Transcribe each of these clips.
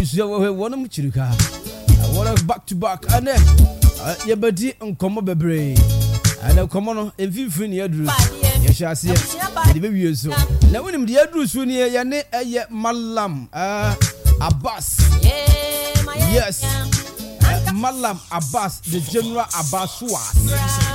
One of Chirika. One back to back. And then, your body and come up bebre. And I'll come on and feel free near Drew. Yes, I see the baby so. Now, when the Drew soon here, Yane, Malam, Abbas. Yes, Malam Abbas, the General Abbas was.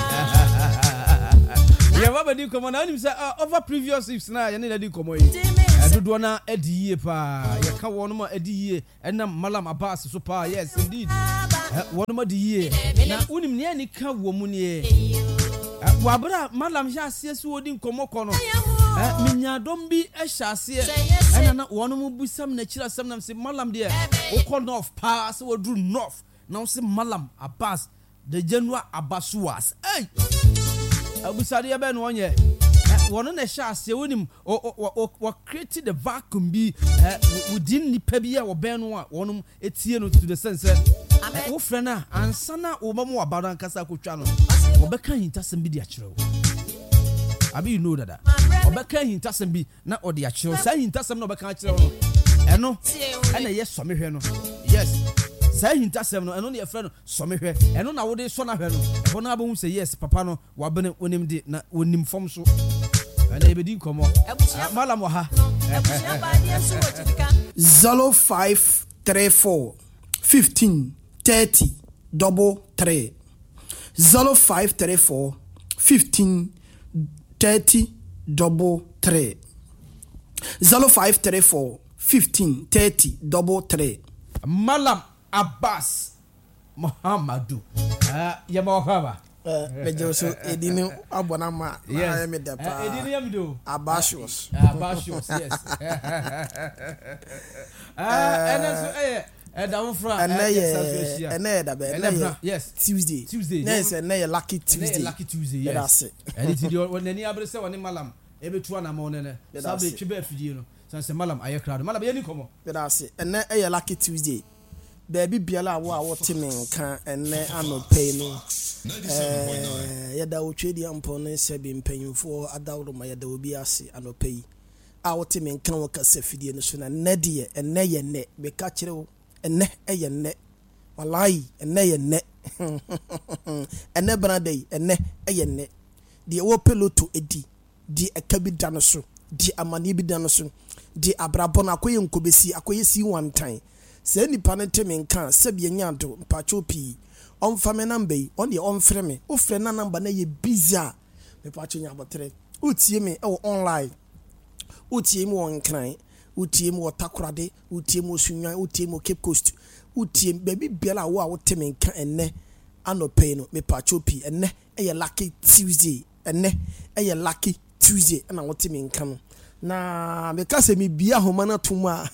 Yeah, what do you come on? Over previous ifs now, you need to come away. I don't wanna Eddie pa. You can't want more Eddie and Malam Abbas so far. Yes, indeed. One more the year. Now, unim near any car woman ye. Wabra Malam Jassias who didn't come on. Minya don't be a chassis. And one will be some natural sometimes say Malam dear. O call north pass or do north. Now say Malam Abbas, the General Abbas was. Hey! Abusadia Ben 1 year. One on the chassis, him or created the vacuum be within the Pebia or Benwa, one Etienne to the sense. Oh, Frena and Sana Obama about Ancasaco channel. Or Becca in Tassan be the actual. I mean, you know that. Or Becca in Tassan be not or the actual. Say in Tassan no Becca. I know. And a yes, some here. Yes. Say in Tassan and only a friend, some here. And on our day, son of her. One album say yes, Papano, Wabene, when him did not when him from so. And they didn't come on. Malamoha. Zalo 534 15 30 3. Zalo 534 15 30 3. Zalo 534 15 30 3. Malam Abbas Muhammadu. Yamohava. Mejoso edini abonama yes. Me depa. Edini amdo. Abashos. Abashos, yes. And down from yes. Tuesday. Yes, and lucky Tuesday. Lucky Tuesday, yes. That's it. And it's the when any other say one malam. Every 2 na morning. Sabe chibe fidie no. Sanse malam aye crowd. Malam ye ni komo. That's it. And lucky Tuesday. Baby biala wa timin kan ene anope no yeda wo twedi ampo ne se bi mpanyimfo adawro ma yeda obi ase anope yi a wo timin kan wo kasa fidie no so na nede ene ye ne be ka kire wo ene ye ne wallahi ene ye ne ene brandai ene ye ne de wo peloto edi di akabi da no so di amani bi da no so di abrabọ na akoye nkobesi akoye si one time. Se nipa ne temi nka sebie nyanto mpacho pi onfa me number yi on de onfre me o fre na number na ye busy a me pacho nya botre utie me e online utie me won kran utie me wotakorade utie me osunwan utie me Cape Coast utie baby biala wo a wo temi nka enne anope no me pacho pi enne e lucky Tuesday enne e lucky Tuesday na wo temi nka no na because me bia homa na tuma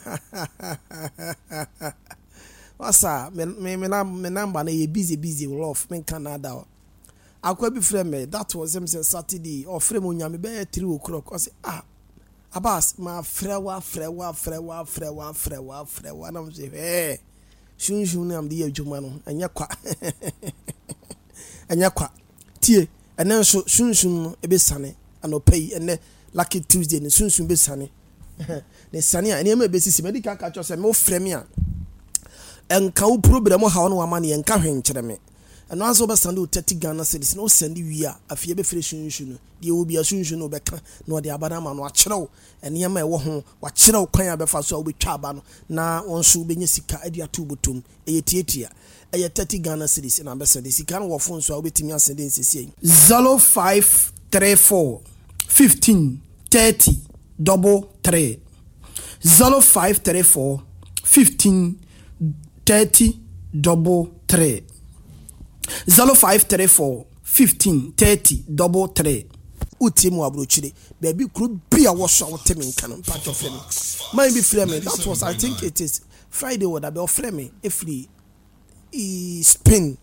wasa me number na ye busy love me Canada akwa bi frame me that was him say Saturday or frame onyame be 3 o'clock I say Abbas ma frewa na me say shun na am de adwuma no anya kwa tie enen so shun e be sane anopai ene lucky Tuesday ne sunsun be sane ne sane a ne ma be sisi medical catch us me frame a enka wo problem ha no ama ne enka hwenkyere me eno aso be sande 30 Ghana cedis no sande wi a afie be fere sunsun no de obi asunsun no be ka no de abana ma no akyerew ene ma e wo ho wa kyerew kwan a be fa so a wo betwa aba no na wonso be nya sika ade atu botom eye tietia eye 30 Ghana cedis na be sande sika no wo fon so a wo betimi asende nsisi 0534 15 30 3. 0534 15 30 3. 0534 15 30 3. Utimu abrochire baby kru bia wo so wotemi nka no part of me mind be frame that was I think it is Friday would have be frame free spin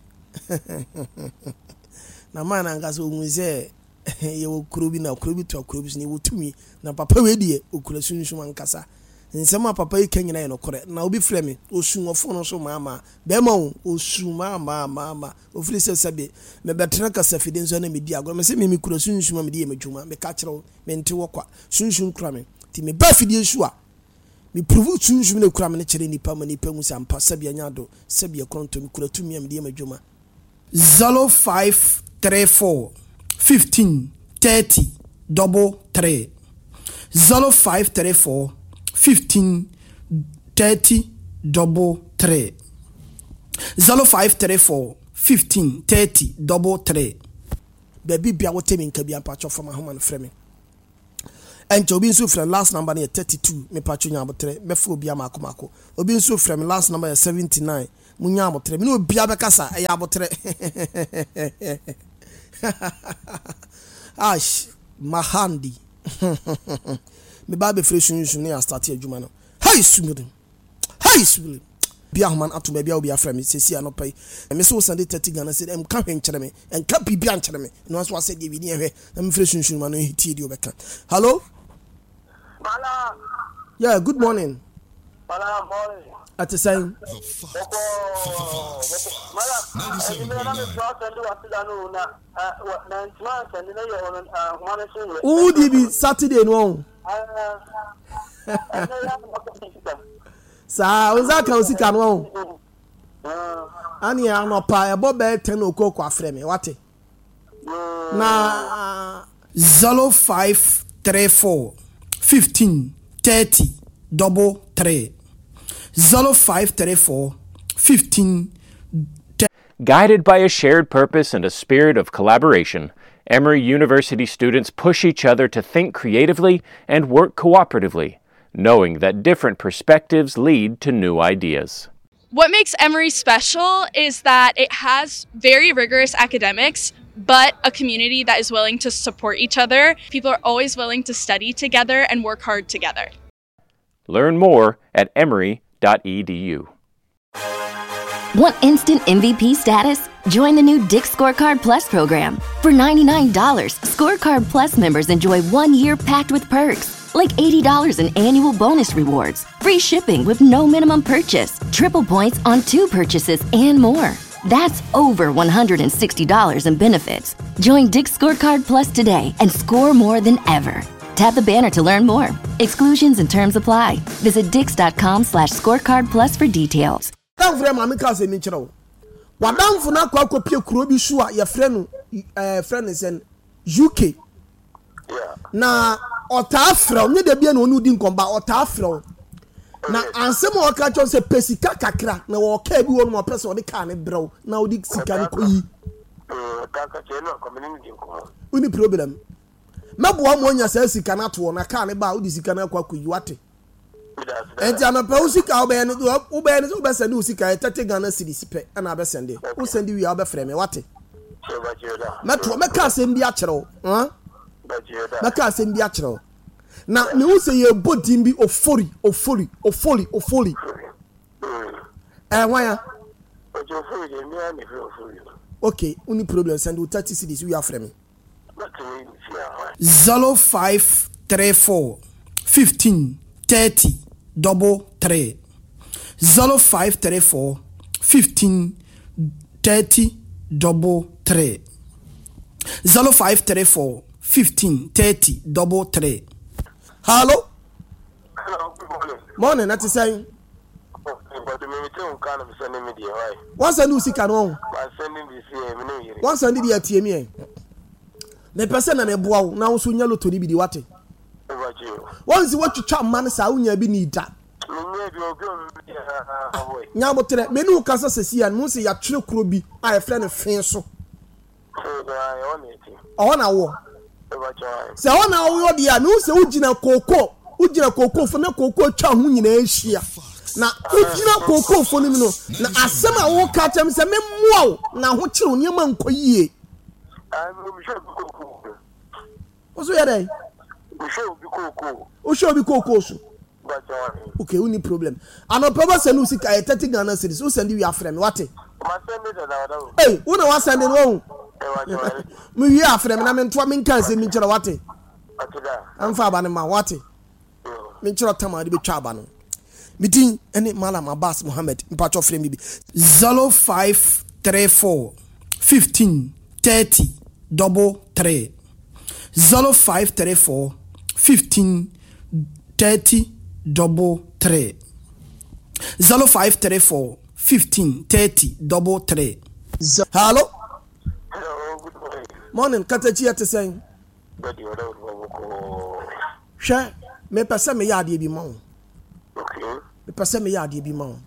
na man angaso unze ye wo krobi na krobi to krobi ni wotumi na papa we die okura sunsun ankasa nsema papa ikanyina ye no kore na obi frame osun ofo no so mama be ma osun mama ofiri sesabe me betra kasa fide nso na medi agro me se me kura sunsun me die medwuma me ka kire me nte wokwa sunsun kura me ti me ba fide nsu a me prove sunsun na kura me chere nipa ma nipa mu sampa sabia nyado sabia kronto me kura tumi am de madwuma 0534 15 30 3 0534 15 30 3 0534 15 30 3 baby bia wote me nka bia pacho from home and frame and obi nso frame last number na 32 me pacho nya abotre me fo bia makomako obi nso frame last number 79 munya abotre me no bia bekasa ya abotre ash mahandi me ba be fresh nsu na start adwuma no hey sumudi bia homan ato bia obi afra me sesi anopai me so Sunday 30 Ghana say em ka hwenkyere me en ka bibia nkyere me no so ase de bi ni ehwe em fresh nsu ma no hiti di obeka. Hello Bala. Yeah, good morning. Bala morning. At the same. Who did be Saturday no? Sa oza kan sika no. Ani ano pa e bo be 10 okoko afre me wate. Na 0534 15 30 3 0534 15 Guided by a shared purpose and a spirit of collaboration, Emory University students push each other to think creatively and work cooperatively, knowing that different perspectives lead to new ideas. What makes Emory special is that it has very rigorous academics, but a community that is willing to support each other. People are always willing to study together and work hard together. Learn more at emory.edu. Want instant MVP status? Join the new Dick's Scorecard Plus program. For $99, Scorecard Plus members enjoy 1 year packed with perks, like $80 in annual bonus rewards, free shipping with no minimum purchase, triple points on 2 purchases, and more. That's over $160 in benefits. Join Dick's Scorecard Plus today and score more than ever. Tap the banner to learn more. Exclusions and terms apply. Visit dix.com/scorecard plus for details. Wadamfo na kwa kopie kuro bi so a ye frɛ no sen UK na otafrɛ nye de bia na onu di nkomba otafrɛ na ansem o ka cho se pesika kakra na wo ka bi wonu mo pese o de ka ne brew na o di sika ne koyi Kaka cheno community nko. Uni problem mabo mo nya sa sika na to na ka ne ba o di sika na kwa koyi wate enti anapa usika obeyane ubesende usika 30 Ghana cedis pe na abesende usende wi abefrɛ me wate metro meka asem bi akyerɛw meka asem bi akyerɛw na me use ye bodim bi ofori wanya okay uni problem send 30 cedis wi afrɛ me 0534 15 30 3 0534 15 30 3 0534 15 30 3. Hello? Hello, good morning. Morning, that's saying. But the meeting kind of sending me the why. Once I do see can on. I'm sending this here. Once I did the TME. The person and a bow now soon yellow to be the water. Once what you chop man sa unya bi ni da. Nya botere me nu kasa sesi an mu se ya twere kuro bi a e frɛ ne fen so. O na wo. Se o na wo de ya nu se ugina koko fo na koko twa ho nyina ahia. Na ugina koko fo no no na asem a wo ka kyem se me mmoa na ho kyere oniema nkoyie. Oso ya dai. Usho bi koko so. Okay, we need problem. Ano papa send usika 30 Ghana cedis. Who send you afrem wate? Hey, who no want send no? Me wi afrem na me ntoa me nkan se me nkyere wate. Amfa aba ne ma wate. Me nkyere tama de betwa aba no. Meeting any Malam Abbas Mohammed mpacho frem bi 0534 15 30 3 0534 15 30 3 0534 15 30 33. Hello. Hello, good morning. Morning, Katachi at the same. But you don't Share, me pesa me yard be mon. Okay. Me pesa me yard be mon.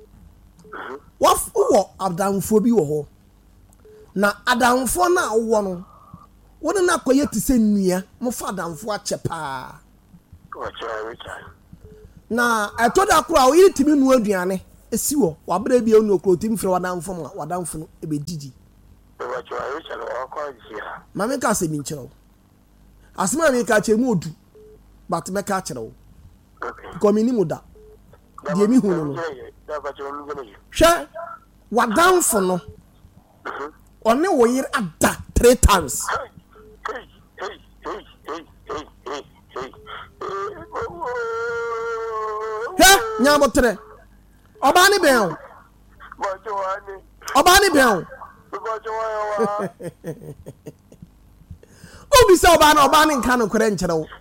What adamfo bi wo ho. Na adamfo na wo no. Wo na koye ti se nua, mo fa adamfo ache pa. Na etoda kura o yiri timi nu aduane esi wo wabra bi onu okro timi fre wadamfo ma wadamfo no ebe didi. Mame ka se mi nchero. Asema mi ka che mu odu. But me ka chero. Ko mi ni muda. Die mi hunu no. Hwe wadamfo no. One wo yiri ada 3 times. Nyabotre obani ben obani ben obi se obani nka no kore nkyere wo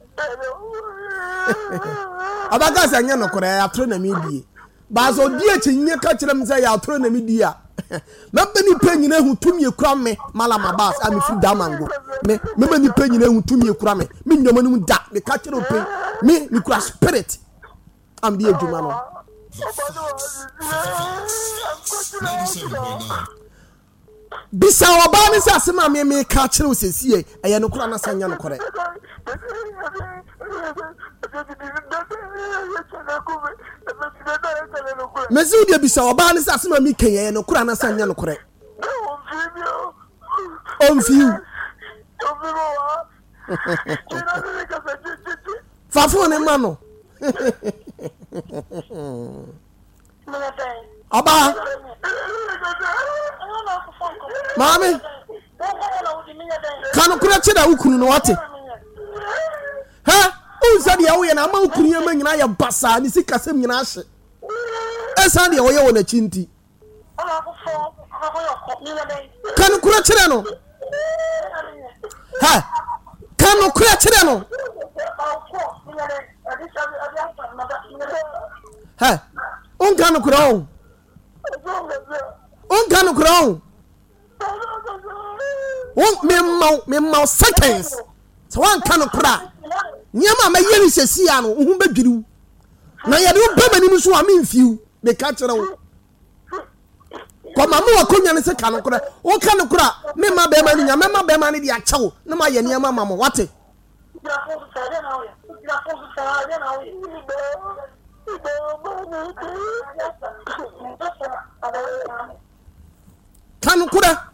abaga se anya no kore atro na medie bazo die chinye ka kire mse ya atro na medie a mabani panyina hu tumi ekura me malama bas ami fi damango me mabani panyina hu tumi ekura me nnyoma no da me ka kire open me kura spirit am die adwuma no bisa obani se asema me ka kire osesie eye no kura na sanya no kore mezu dia bisa obani se asema me kenye no kura na sanya no kore onfiu fafo ne ma no Aba Mami Kanu kura cheda ukunu no wate Ha unsa dia wo ye na ma ukunu ye ma nyina ya basa ni sika sem nyina hye Esa dia wo ye wo na chinti Kanu kura cheda no Ha Kanu kura cheda no Ha Unkanu kura Unkanu kura me mau seconds so one kanu kura nyama ma yeri sesia no hu badwiri na ye de ba mani so am mfiu me ka kire wo ko ma mo akonya ne se kanu kura o kanu kura me ma be mani nyama ma be mani dia kyewo na ma ye niam ma mo wate kanu kura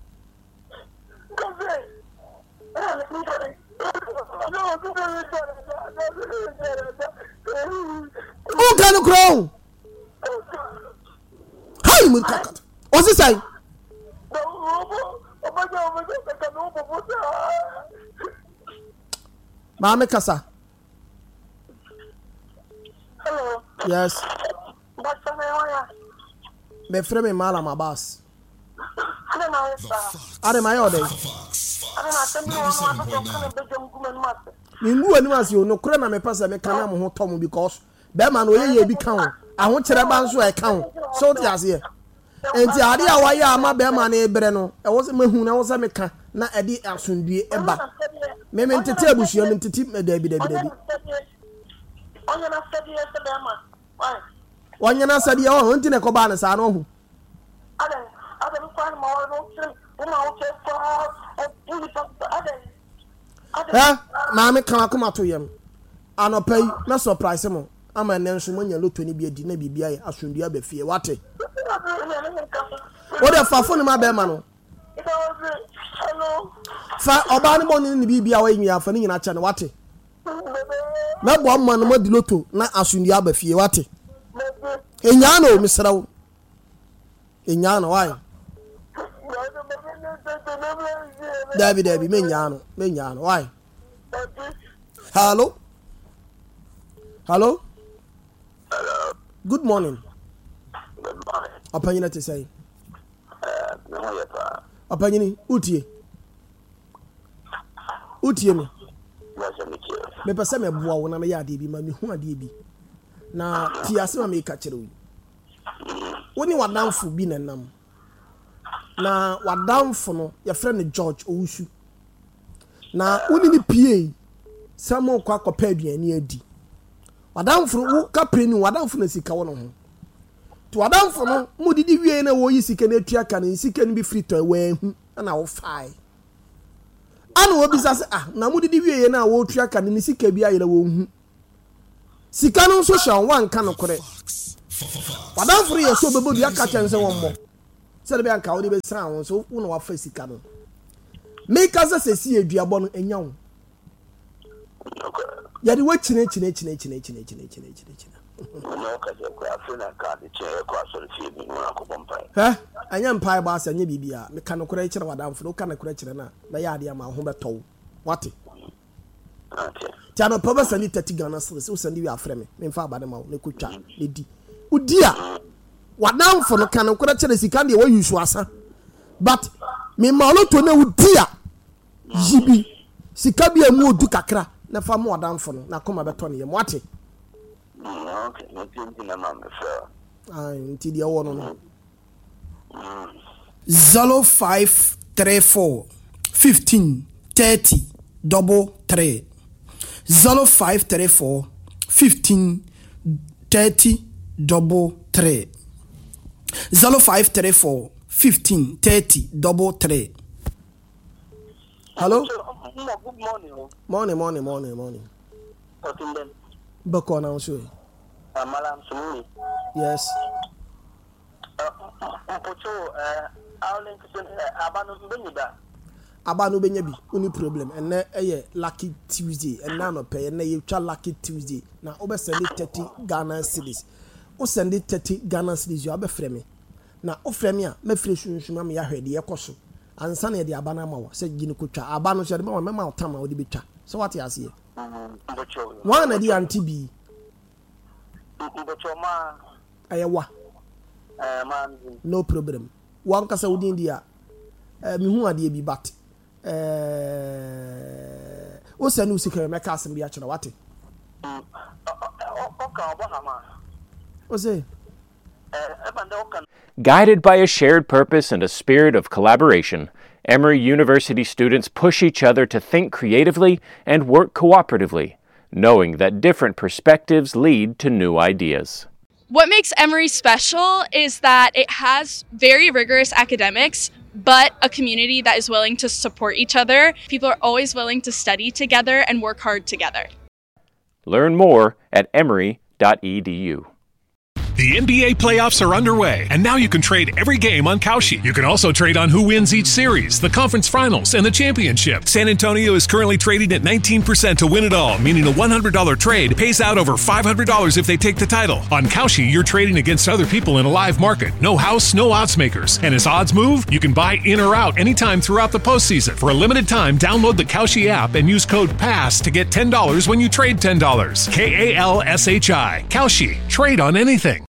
o kanu kura hai mu kakat o si sai Mama kasa. Hello. Yes. Basta me oya. Me frame mala mabas. Ana na esa. Are my order. Ana na tembi wa ma to kana beje ngumen mate. Mingu ani masi o no kura na me pasa me kana mo ho tom because be ma no ye bi kan o. Aho kire ba nso e kan o. So ti ase e. Enti ade a wa ya ama be ma na ebre no. E wo se mahu na wo se me ka na edi asundue eba. Me ntete abusuo me ntete dabi. Onya na sadi ese be ma. Why? Onya na sadi o nti ne ko ba na sa no hu. Ade mi kwa ma wa no tiri. Uma o ke fa ade. Maame kan akoma to yem. Anopai na surprise mo. Ama ne nso mo nya loto ni bi adi na bibia ye asundua be fie wate. O de fa fo ni ma be ma no. Fa oba ni mo ni bibia wa yin afa ni nyina cha ne wate. Na bo amma no madi loto na asundua be fie wate. Enya no misrawo. Enya no why? David menyano why? Hello. Hello. Good morning. Good morning. Opanyina te say. No yeta. Opanyini utie me. Me pese me boa wo na me ya ade bi ma me hu ade bi. na ti asema me ka kire wo woni wadamfo bi nanam na wadamfo no ye frɛ no George Owusu na woni ni PA samo kwa kopa aduane adi wadamfo wo kapre ni wadamfo na sika wo no ho to wadamfo no mudidi wie na wo yi sika na atua ka na sika ni bi frito wa hu na wo fai ana wo bisa se na mudidi wie na wo tua ka na sika bi ayela wo hu sika no so sha wan ka no kore wadamfo ye so bebo dua ka chense won mo se de be anka wo de be sra won so wo no wa fa sika no make us se si aduabo no enya wo ya di wachine chine ha anya mpai ba asa nya bibia me ka no kora kire wadamfo no ka na kora kire na ya ade ama ho beto wate tiano paba sani 30 Ghana cedis o sani wi afre me mfa abade ma ne kotwa ne di udi a wadamfo no ka no kora kire sika de wa yusu asa but me ma lo to na udi a yibi sika bi amu odu kakra na fa mo wadamfo no na koma beto ne ye mo ate okay no tin na ma me fa nti dia wo no 0534 15 30 3 0534 15 30 3 0534 15 30 3 Hello? Good morning. Morning. Okay, then. Bako na unso. Malam Sumi. Yes. Aulen kisen abanu benya bi uni problem enne eye lucky Tuesday enna no pay enne ye twa lucky Tuesday na obesend 30 Ghana cedis o send 30 Ghana cedis you abefre me na ofre me a me fre sunsun me ya hwede ye koso ansa na ye de abana ma wo se gini ko twa abanu so de me ma otama wo de betwa so what you see one na di anti bi ma ayewa man no problem one kasa wudin dia mi hu ade bi bat o sanu sikere meka asem bi a kire wate o say Guided by a shared purpose and a spirit of collaboration, Emory University students push each other to think creatively and work cooperatively, knowing that different perspectives lead to new ideas. What makes Emory special is that it has very rigorous academics, but a community that is willing to support each other. People are always willing to study together and work hard together. Learn more at emory.edu. The NBA playoffs are underway, and now you can trade every game on Kalshi. You can also trade on who wins each series, the conference finals, and the championship. San Antonio is currently trading at 19% to win it all, meaning a $100 trade pays out over $500 if they take the title. On Kalshi, you're trading against other people in a live market. No house, no odds makers. And as odds move, you can buy in or out anytime throughout the postseason. For a limited time, download the Kalshi app and use code PASS to get $10 when you trade $10. KALSHI. Kalshi. Trade on anything.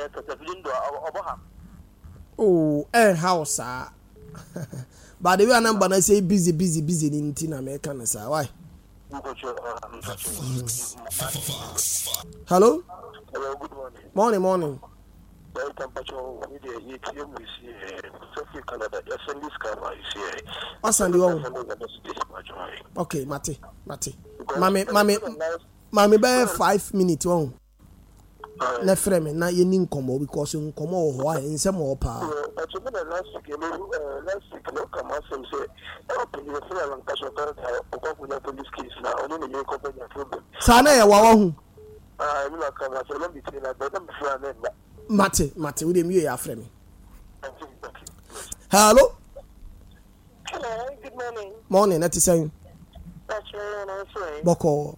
Oh, house but the way number I say busy in Tina American sir. Why? Hello? Good morning. Morning. What's on the one? Okay, Mate. Mami by 5 minutes on. Na frame na ye ni nkomo because nkomo ho a nsem ho pa last week no come some say open the feel and cash out the police case now only the company problem sana ye wa hu me na come so let me tell you that them before na mate we dey me ya frame hello good morning that is saying boko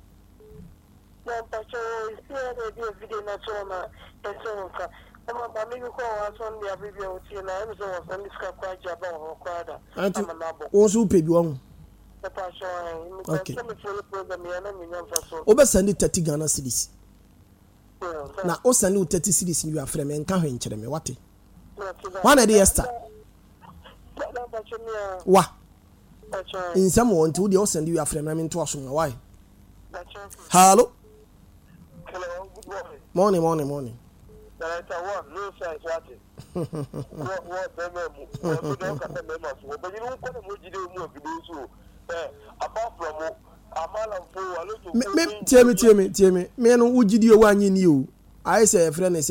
video na choma esonka ama bami ko wason dia video ti na em so wason diska kwa jaba ho kwada ama nabo wo so pe bi won okay obe send 30 Ghana cedis na o send 30 cedis you afre me nka hwe nkere me wate one dey Esther wa insam won ti o send you afre me nto aso why hello Morning. Director one, no size watching. What them but you don't come to do apart from Amalan Tell me. Me no ugidi o anyi ni o. I say a friend is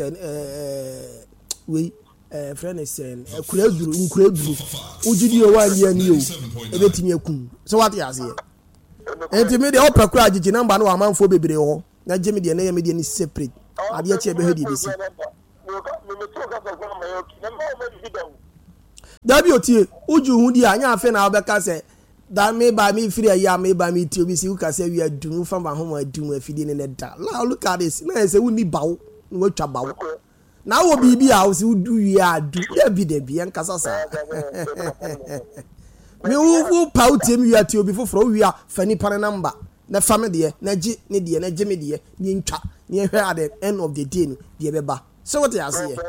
we friend is kuraduru ugidi o anyi ni o. Ebetimi akum. So what you say? Enti me dey opera agigi number no amanfo bebre ho. Na jemi dey na ye me dey ni separate. Ade achi ebe hedi bisi. Dabi otie uju hu di anya afa na obeka se da me ba me free ya me ba me ti obi si uka se wi adum fa ba ho adum afidi ne da. Now look at this. Na say uni bawo no watwa bawo. Na wo bibi a wo si udu wi adu. Ya bi de bi en kasa sa. Me wo pa utem wi ati obi foforo wi a fani pane number. Na family de na gi ne de na gemi de ni ntwa ni ehwe at the end of the day no de beba. So what you say?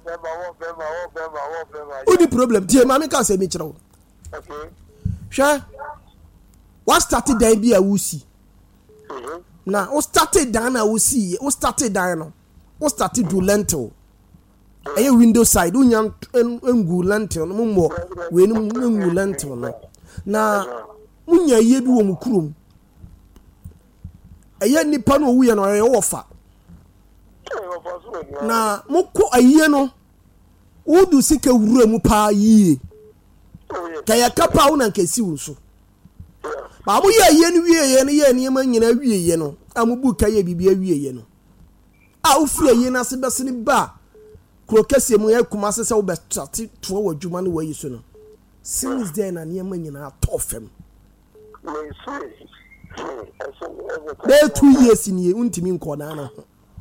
Who the problem? Tie mama can say me chiro. Okay. Sure. What started there be a wusi? Now, what started down a wusi? What started down? What started do lentil? A window side, unyam engu lentil, no more. We no engu lentil no. Na munya yedu omukrum. Eye nipa no wuye no e wofa. Na moko aye no wodu sika wura mu pa yi kaya kapa una nkesi unso ba mo ye aye no wiye no ye ne ma nyina wiye no amubu kaya bibia wiye no a ofri aye na se bese ne ba krokese mu ya kuma se wo betati to wo dwuma no wayi so no since then na ne ma nyina atofem be 2 years ni untimi nkona na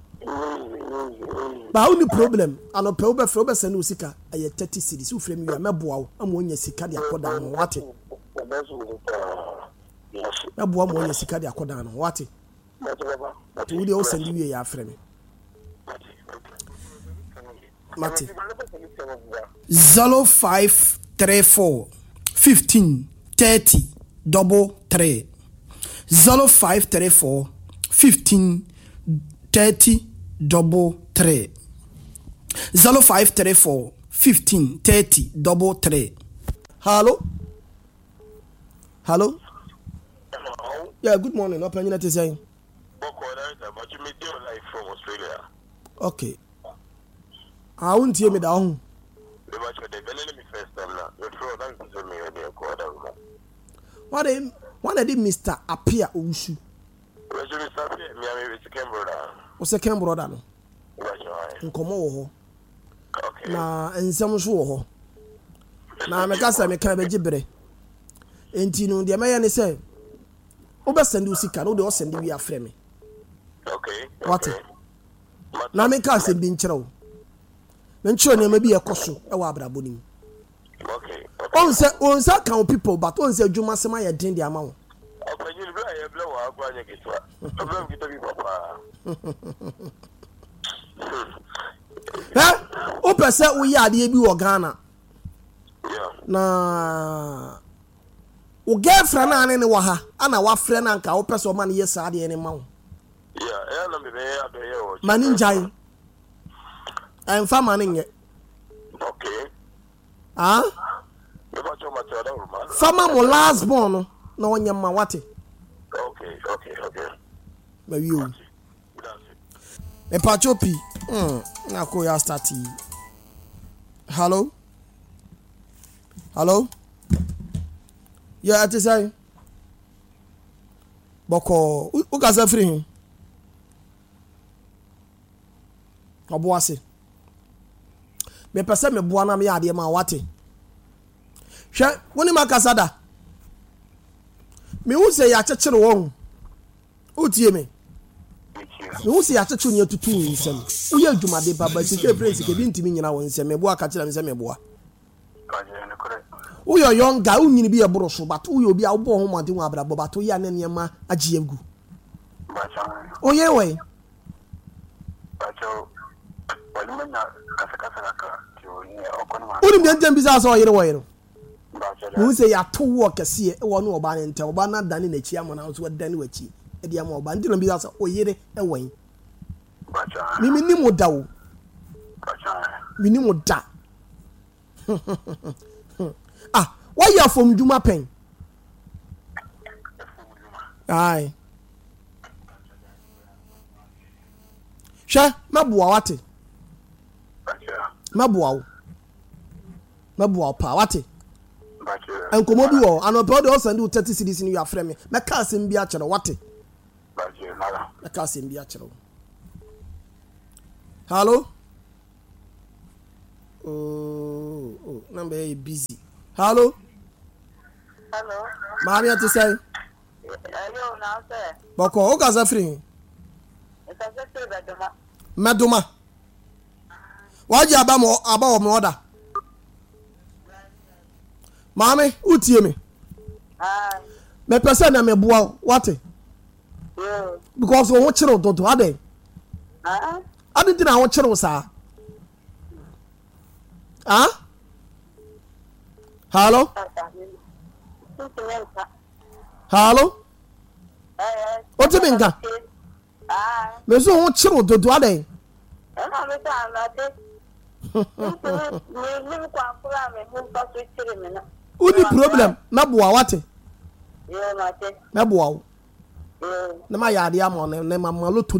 ba only problem ano pe obe fro be send usika aye 30 cedis u frame you meboa wo amonya sika de akoda no wate meboa amonya sika de akoda no wate to we dey send you ya frame mate 0534 15 30 3 0534 15 30 3 0534 15 30 3. Hello. Yeah, good morning. What are you saying? From Australia. Okay. I won't hear me down. What did Mr. Appear Ushu? What's the second brother? No, Nkomo. Okay. Na ensem so wo. Na me kasa me kan be gibre. Enti no de me ne say. Oba send usika no de o send wi afre me. Okay. What? Na me kasa bi nkyere wo. Me nkyere ne ma bi ekoso e wa abrabo nim. Okay. On say kan people but on say adwuma sema ye den de ama wo. O pese wo ya ade bi wo Ghana. Na o girlfriend na ne wo ha ana wa frɛ na nka wo pese o ma ne yes ade ne ma wo. Yeah, na me be ya be ye wo. Mani njai. En fa mani nye. Okay. Ah? Fama mo last born na wonya ma wate. Okay. But you. E pachopi. Na ko ya start. Hello? Yeah, ati say. Boko, u ka say free. Oboase. Me pese me boa na me ade ma wate. Hwe, woni makasada. Me hu say ya chechire won. Utie me. Me hu say ya chechu ne tutu nsem. Uye adwumade baba sike prince ke bi ntimi nyina won nsem me boa ka kire me se me boa. Uyo young guy unyini bi e boro so but uyo bi a wo bo ho made hu abrabo but uye ane niam agye agu. Oye we. Uni mi ntem bisa so yire wo yire. Mu se ya to wo kese e wo no oba ne ntem oba na dane na chi amona so dane wachi e dia ma oba ndi no bisa so oyire e wen Mimi ni mo da wo. Mini mo da. Ah, why you from Juma pen? Aye. Sha, mabuwa wate. Mabuwa pa wate. Enkomo bi wo anope de o send you 30 cedis in your frame. Me ka asem bi a kire wate. Me ka asem bi a kire. Hello? Oh, number is busy. Hello? Hello? Mami ati say? Hello, now sir. Boko, o ka za free? It's a secret Bedoma. Meduma. Waji aba mo order. Mami, utie me. Ah. Me pese na me boa what? Yeah. Because o chiro dodo ade. Ah. Ade ti na o chiro sa. Ah? Hello? Hello? O ti me nka? Ah. Me so o chiro dodo ade. Uni problem na boa wate. Na boa. Na ma ya ade am on na ma malo